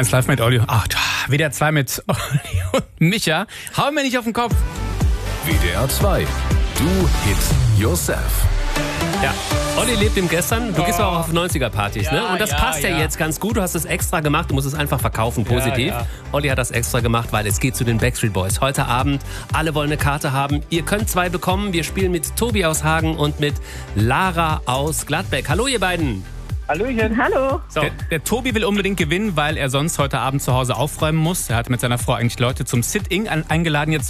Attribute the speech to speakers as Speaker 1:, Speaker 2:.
Speaker 1: 1 live mit Olli. Ach, WDR 2 mit Olli und Micha. Hau mir nicht auf den Kopf.
Speaker 2: WDR 2. Do It Yourself.
Speaker 3: Ja, Olli lebt im Gestern. Du gehst auch auf 90er-Partys, ne? Und das passt ja jetzt ganz gut. Du hast es extra gemacht. Du musst es einfach verkaufen, positiv.
Speaker 1: Ja.
Speaker 3: Olli hat das extra gemacht, weil es geht zu den Backstreet Boys. Heute Abend, alle wollen eine Karte haben. Ihr könnt 2 bekommen. Wir spielen mit Tobi aus Hagen und mit Lara aus Gladbeck. Hallo, ihr beiden.
Speaker 4: Hallöchen. Hallo.
Speaker 3: So.
Speaker 1: Der Tobi will unbedingt gewinnen, weil er sonst heute Abend zu Hause aufräumen muss. Er hat mit seiner Frau eigentlich Leute zum Sit-In eingeladen. Jetzt